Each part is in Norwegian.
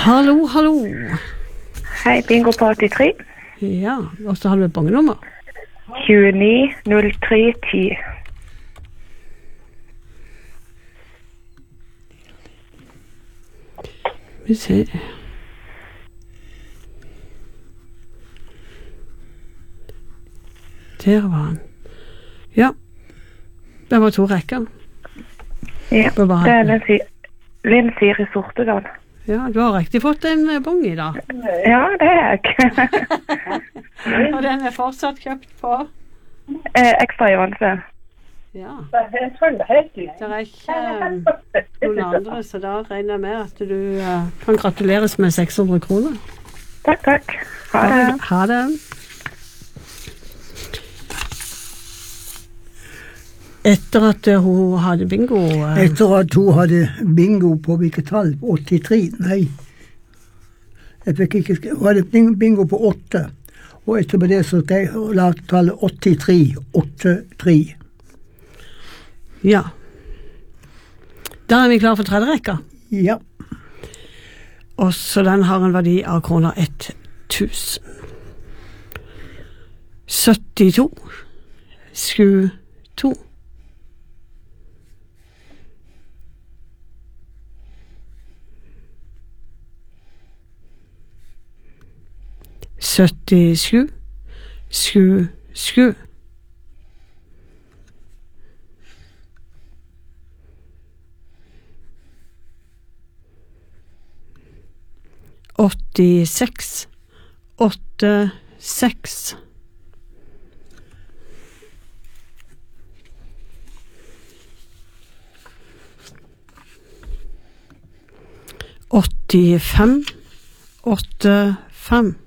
Hallo, hallo. Hei, bingo på 83. Ja, og så har du et bangenummer. 29 03 10. Vi ser. Der var han. Ja. Det var 2 rekker. Ja, det er Linn Siri Sortedal. Ja, du har riktig fått en bong i dag. Ja, det er jeg. Og den er fortsatt kjøpt på? Ekstra i Vanse. Ja. Det er ikke noen andre, så da regner jeg med at du kan gratuleres med 600 kroner. Takk, takk. Ha det. Ha det. Etter at hun hadde bingo? Etter at hun hadde bingo på hvilket tall? 83? Nei. Jeg fikk ikke... Hun hadde bingo på 8. Og etter det så skrev hun lagt tallet 83. 83. Ja. Da er vi klar for tredje rekka. Ja. Og så den har en verdi av kroner 1000. 72. 72. 77, 77. 86, 86. 85, 85.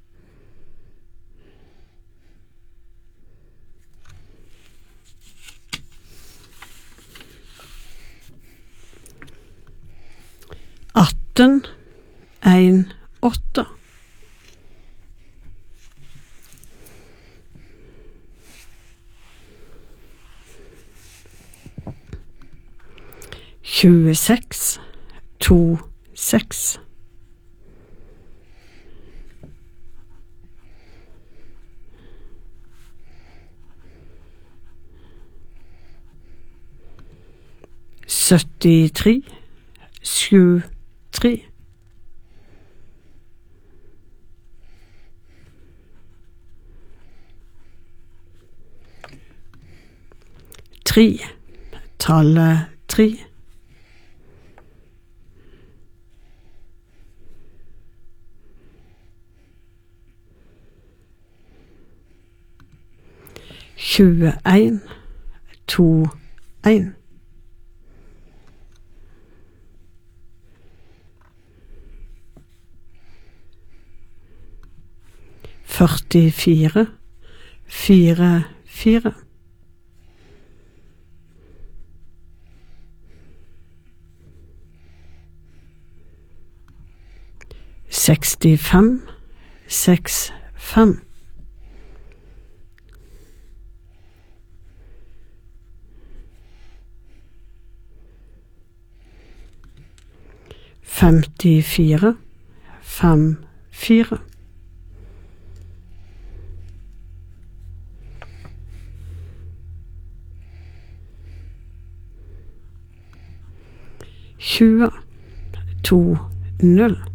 18, 1, 8. 26, 2, 6. 73, 7, 3. 3, tallet 3. 21, 2, 1. 44, 4, 4. 65, 6, 5. 54, 5, 4. 20, 2, 0.